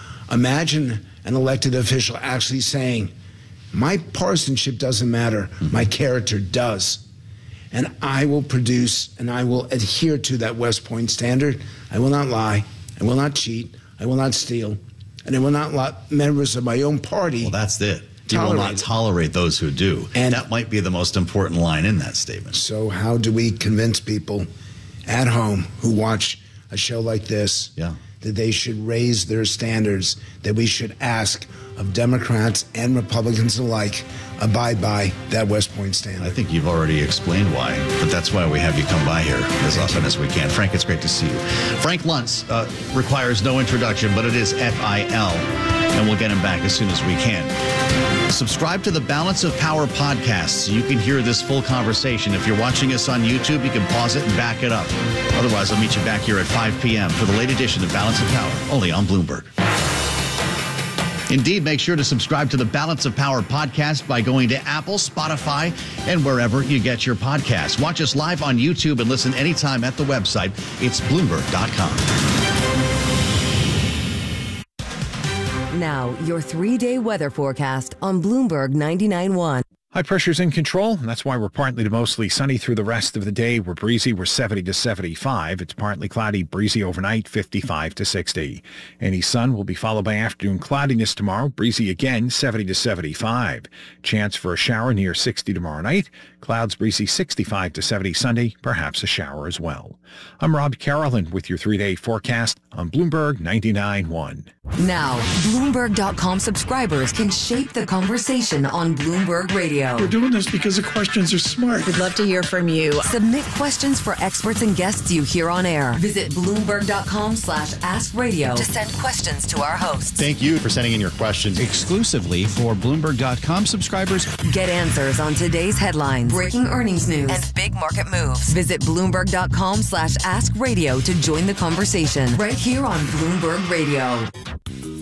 Imagine an elected official actually saying, my partisanship doesn't matter, mm-hmm. my character does. And I will produce and I will adhere to that West Point standard. I will not lie, I will not cheat, I will not steal, and I will not let members of my own party. Well, that's it. You will not tolerate those who do. And that might be the most important line in that statement. So how do we convince people at home who watch a show like this yeah. that they should raise their standards, that we should ask of Democrats and Republicans alike abide by that West Point standard? I think you've already explained why, but that's why we have you come by here as often as we can. Frank, it's great to see you. Frank Luntz uh, requires no introduction, but it is F I L, and we'll get him back as soon as we can. Subscribe to the Balance of Power podcast so you can hear this full conversation. If you're watching us on YouTube, you can pause it and back it up. Otherwise, I'll meet you back here at five p.m. for the late edition of Balance of Power, only on Bloomberg. Indeed, make sure to subscribe to the Balance of Power podcast by going to Apple, Spotify, and wherever you get your podcasts. Watch us live on YouTube and listen anytime at the website. It's Bloomberg dot com. Now, your three-day weather forecast on Bloomberg ninety-nine point one. High pressure's in control, and that's why we're partly to mostly sunny through the rest of the day. We're breezy, we're seventy to seventy-five. It's partly cloudy, breezy overnight, fifty-five to sixty. Any sun will be followed by afternoon cloudiness tomorrow, breezy again, seventy to seventy-five. Chance for a shower near sixty tomorrow night. Clouds breezy sixty-five to seventy Sunday, perhaps a shower as well. I'm Rob Carolyn with your three-day forecast on Bloomberg ninety-nine point one. Now, Bloomberg dot com subscribers can shape the conversation on Bloomberg Radio. We're doing this because the questions are smart. We'd love to hear from you. Submit questions for experts and guests you hear on air. Visit Bloomberg dot com slash ask radio to send questions to our hosts. Thank you for sending in your questions exclusively for Bloomberg dot com subscribers. Get answers on today's headlines, breaking earnings news, and big market moves. Visit Bloomberg dot com slash ask radio to join the conversation right here on Bloomberg Radio.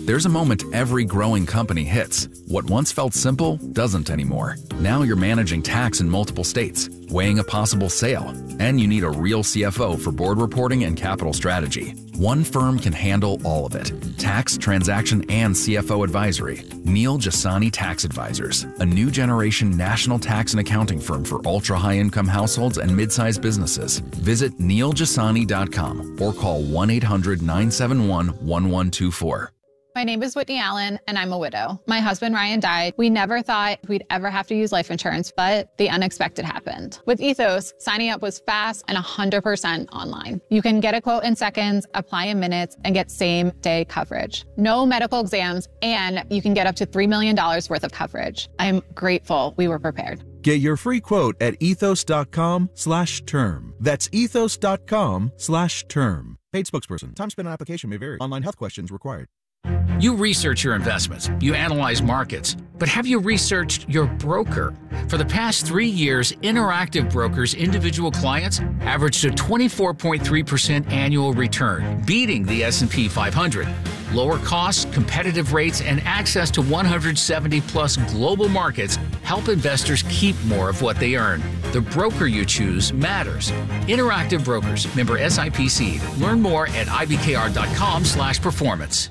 There's a moment every growing company hits. What once felt simple doesn't anymore. Now you're managing tax in multiple states, weighing a possible sale, and you need a real C F O for board reporting and capital strategy. One firm can handle all of it. Tax, transaction, and C F O advisory. Neil Jasani Tax Advisors, a new generation national tax and accounting firm for ultra-high income households and mid-sized businesses. Visit neil jasani dot com or call one eight hundred nine seven one one one two four. My name is Whitney Allen, and I'm a widow. My husband, Ryan, died. We never thought we'd ever have to use life insurance, but the unexpected happened. With Ethos, signing up was fast and one hundred percent online. You can get a quote in seconds, apply in minutes, and get same-day coverage. No medical exams, and you can get up to three million dollars worth of coverage. I'm grateful we were prepared. Get your free quote at ethos.com slash term. That's ethos.com slash term. Paid spokesperson. Time spent on application may vary. Online health questions required. You research your investments, you analyze markets, but have you researched your broker? For the past three years, Interactive Brokers' individual clients averaged a twenty-four point three percent annual return, beating the S and P five hundred. Lower costs, competitive rates, and access to one hundred seventy plus global markets help investors keep more of what they earn. The broker you choose matters. Interactive Brokers, member S I P C. Learn more at I B K R dot com slash performance.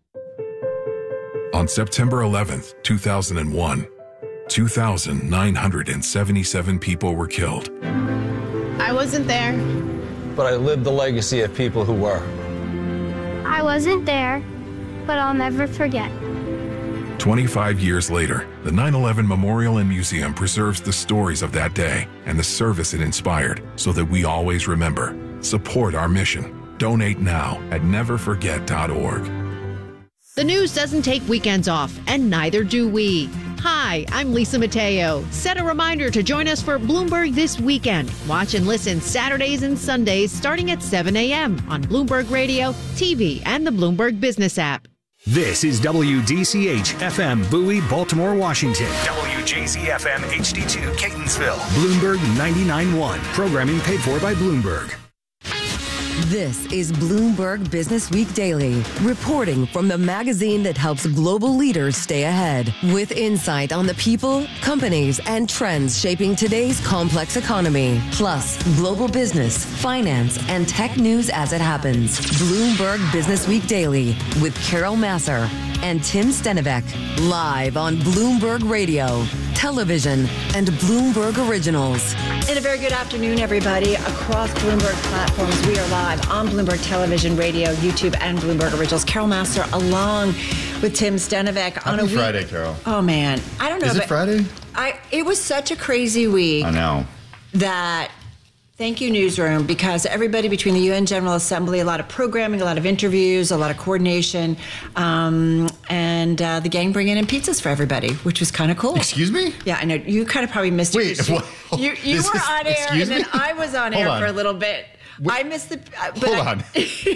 On September eleventh, two thousand one, two thousand nine hundred seventy-seven people were killed. I wasn't there. But I lived the legacy of people who were. I wasn't there, but I'll never forget. twenty-five years later, the nine eleven Memorial and Museum preserves the stories of that day and the service it inspired so that we always remember. Support our mission. Donate now at never forget dot org. The news doesn't take weekends off, and neither do we. Hi, I'm Lisa Mateo. Set a reminder to join us for Bloomberg This Weekend. Watch and listen Saturdays and Sundays starting at seven a.m. on Bloomberg Radio, T V, and the Bloomberg Business app. This is W D C H F M Bowie, Baltimore, Washington. W J Z F M H D two Catonsville. Bloomberg ninety-nine point one. Programming paid for by Bloomberg. This is Bloomberg Business Week Daily, reporting from the magazine that helps global leaders stay ahead, with insight on the people, companies, and trends shaping today's complex economy, plus global business, finance, and tech news as it happens. Bloomberg Business Week Daily with Carol Massar and Tim Stenivek, live on Bloomberg Radio, television, and Bloomberg Originals. And a very good afternoon, everybody. Across Bloomberg platforms, we are live on Bloomberg Television, Radio, YouTube, and Bloomberg Originals. Carol Massar along with Tim Stenivek. Happy on a Friday, week- Carol. Oh, man. I don't know. Is it but Friday? I, it was such a crazy week. I know. That... Thank you, Newsroom, because everybody between the U N General Assembly, a lot of programming, a lot of interviews, a lot of coordination, um, and uh, the gang bringing in pizzas for everybody, which was kind of cool. Excuse me? Yeah, I know. You kind of probably missed Wait, it. what? You, you This were is- on air, excuse and me? then I was on Hold air on. for a little bit. I missed the... Uh, but Hold I- on.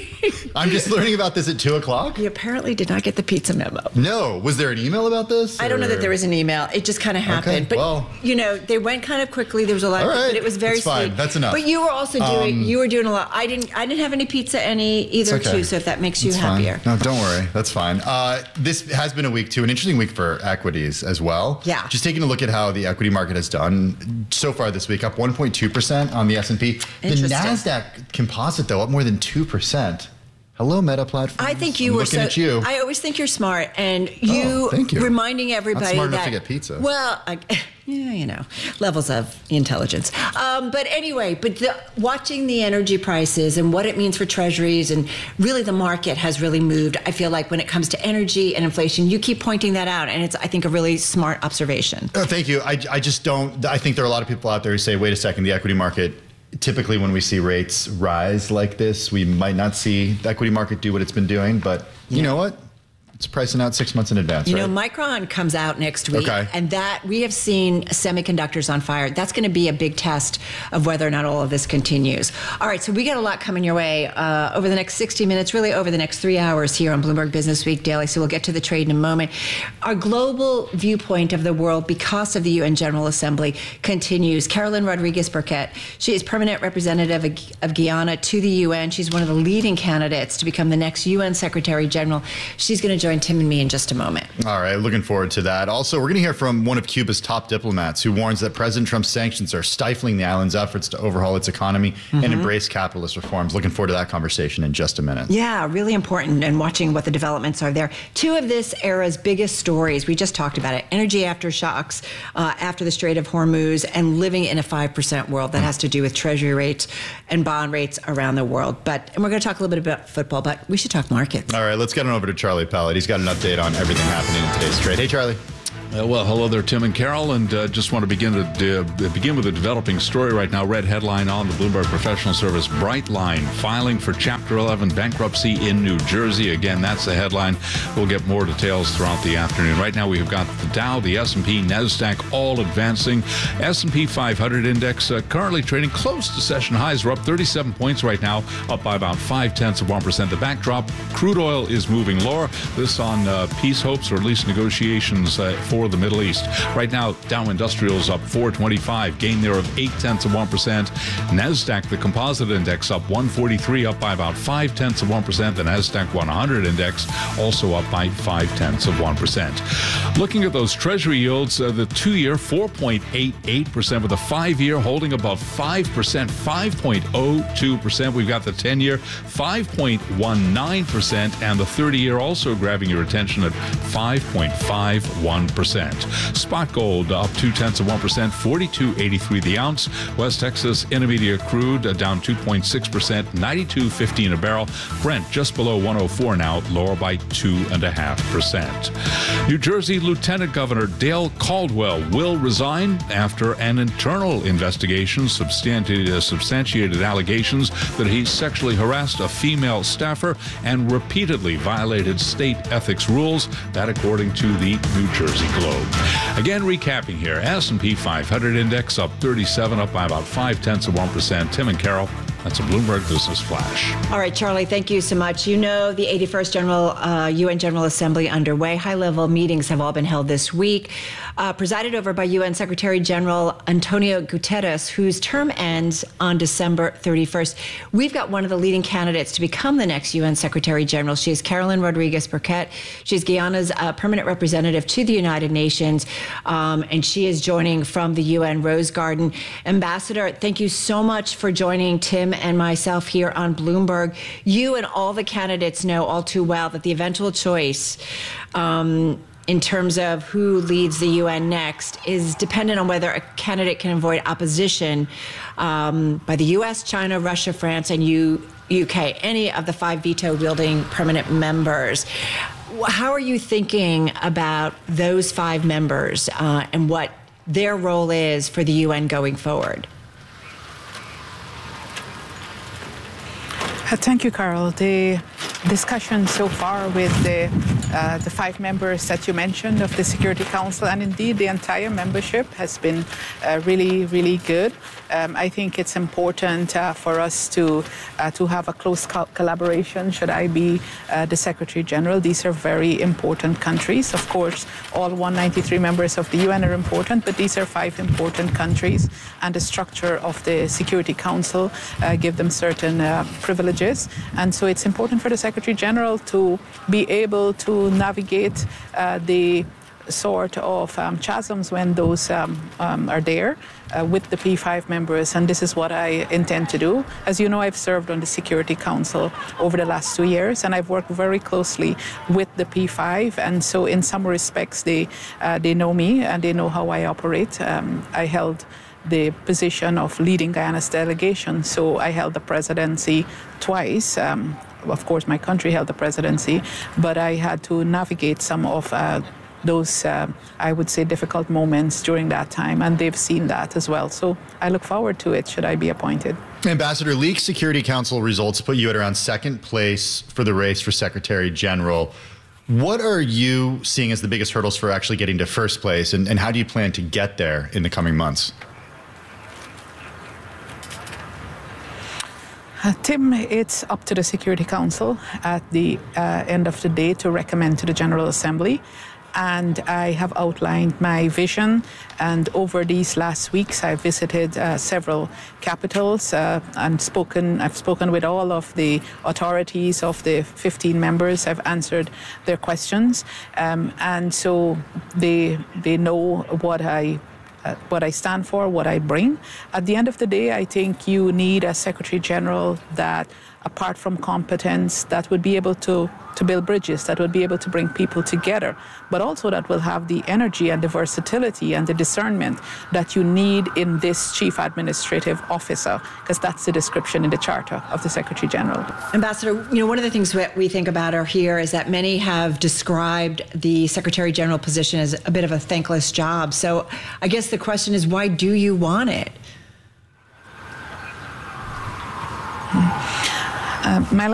I'm just learning about this at two o'clock? You apparently did not get the pizza memo. No. Was there an email about this? I don't know or- that there was an email. It just kind of happened. Okay, but, well. you know, they went kind of quickly. There was a lot All of right, but it was very it's fine. sweet. That's enough. But you were also doing, Um, you were doing a lot. I didn't I didn't have any pizza any either, It's okay. too, so if that makes you It's fine. happier. No, don't worry. That's fine. Uh, this has been a week, too, an interesting week for equities as well. Yeah. Just taking a look at how the equity market has done so far this week, up one point two percent on the S and P. The Interesting. NASDAQ composite, though, up more than two percent. Hello, Meta Platforms. I think you I'm were looking so. at you. I always think you're smart, and you, Oh, thank you. reminding everybody Not smart that enough to get pizza. Well, I, yeah, you know, levels of intelligence. Um, but anyway, but the, watching the energy prices and what it means for treasuries, and really the market has really moved. I feel like when it comes to energy and inflation, you keep pointing that out, and it's I think a really smart observation. Oh, thank you. I, I just don't. I think there are a lot of people out there who say, wait a second, the equity market. Typically, when we see rates rise like this, we might not see the equity market do what it's been doing. But you know what? It's pricing out six months in advance, You right? know, Micron comes out next week, Okay. and that we have seen semiconductors on fire. That's going to be a big test of whether or not all of this continues. All right, so we got a lot coming your way uh, over the next sixty minutes, really over the next three hours here on Bloomberg Business Week Daily. So we'll get to the trade in a moment. Our global viewpoint of the world, because of the U N General Assembly, continues. Carolyn Rodriguez Burkett, she is permanent representative of, of Guyana to the U N. She's one of the leading candidates to become the next U N Secretary General. She's going to join Tim and me in just a moment. All right, looking forward to that. Also, we're going to hear from one of Cuba's top diplomats who warns that President Trump's sanctions are stifling the island's efforts to overhaul its economy mm-hmm. and embrace capitalist reforms. Looking forward to that conversation in just a minute. Yeah, really important, and watching what the developments are there. Two of this era's biggest stories, we just talked about it, energy aftershocks uh, after the Strait of Hormuz, and living in a five percent world that has to do with treasury rates and bond rates around the world. But, and we're going to talk a little bit about football, but we should talk markets. All right, let's get on over to Charlie Pellet. He's got an update on everything happening in today's trade. Hey, Charlie. Uh, well, hello there, Tim and Carol, and uh, just want to begin to uh, begin with a developing story right now. Red headline on the Bloomberg Professional Service: Brightline filing for Chapter eleven bankruptcy in New Jersey. Again, that's the headline. We'll get more details throughout the afternoon. Right now, we've got the Dow, the S and P, NASDAQ all advancing. S and P five hundred index uh, currently trading close to session highs. We're up thirty-seven points right now, up by about five tenths of one percent. The backdrop: crude oil is moving lower. This on uh, peace hopes, or at least negotiations uh, for the Middle East. Right now, Dow Industrials up four twenty-five, gain there of eight tenths of one percent. NASDAQ, the composite index, up one forty-three, up by about five tenths of one percent. The NASDAQ one hundred index also up by five tenths of one percent. Looking at those Treasury yields, uh, the two-year four point eight eight percent, with the five-year holding above five percent, five point oh two percent. We've got the ten-year five point one nine percent, and the thirty-year also grabbing your attention at five point five one percent. Spot gold up two tenths of one percent, forty-two eighty-three the ounce. West Texas Intermediate crude uh, down two point six percent, ninety-two fifteen a barrel. Brent just below one oh four now, lower by two and a half percent. New Jersey Lieutenant Governor Dale Caldwell will resign after an internal investigation substantiated, uh, substantiated allegations that he sexually harassed a female staffer and repeatedly violated state ethics rules. That according to the New Jersey Globe. Again, recapping here, S and P five hundred index up thirty-seven, up by about five tenths of one percent. Tim and Carol, that's a Bloomberg Business Flash. All right, Charlie, thank you so much. You know, the eighty-first General uh, U N General Assembly underway. High-level meetings have all been held this week, uh, presided over by U N Secretary General Antonio Guterres, whose term ends on December thirty-first. We've got one of the leading candidates to become the next U N Secretary General. She is Carolyn Rodriguez-Burkett. She's Guyana's uh, permanent representative to the United Nations, um, and she is joining from the U N Rose Garden. Ambassador, thank you so much for joining Tim and myself here on Bloomberg. You and all the candidates know all too well that the eventual choice um, in terms of who leads the U N next is dependent on whether a candidate can avoid opposition um, by the U S, China, Russia, France, and U- UK, any of the five veto-wielding permanent members. How are you thinking about those five members uh, and what their role is for the U N going forward? Uh, thank you, Carol. The discussion so far with the, uh, the five members that you mentioned of the Security Council, and indeed the entire membership, has been uh, really, really good. Um, I think it's important uh, for us to uh, to have a close co- collaboration should I be uh, the Secretary General. These are very important countries. Of course, all one hundred ninety-three members of the U N are important, but these are five important countries, and the structure of the Security Council uh, give them certain uh, privileges. And so it's important for the Secretary General to be able to navigate uh, the sort of um, chasms when those um, um, are there uh, with the P five members, and this is what I intend to do. As you know, I've served on the Security Council over the last two years, and I've worked very closely with the P five, and so in some respects they uh, they know me and they know how I operate. Um, I held the position of leading Guyana's delegation, so I held the presidency twice. Um, of course, my country held the presidency, but I had to navigate some of uh, those, uh, I would say, difficult moments during that time, and they've seen that as well. So I look forward to it, should I be appointed. Ambassador, leaked Security Council results put you at around second place for the race for Secretary General. What are you seeing as the biggest hurdles for actually getting to first place, and, and how do you plan to get there in the coming months? Uh, Tim, it's up to the Security Council at the uh, end of the day to recommend to the General Assembly. and I have outlined my vision. And over these last weeks, I visited uh, several capitals uh, and spoken. I've spoken with all of the authorities of the fifteen members. I've answered their questions, um, and so they they know what I. Uh, what I stand for, what I bring. At the end of the day, I think you need a Secretary General that, apart from competence, that would be able to, to build bridges, that would be able to bring people together, but also that will have the energy and the versatility and the discernment that you need in this Chief Administrative Officer, because that's the description in the Charter of the Secretary General. Ambassador, you know, one of the things that we think about are here is that many have described the Secretary General position as a bit of a thankless job. So I guess the question is, why do you want it? Uh, my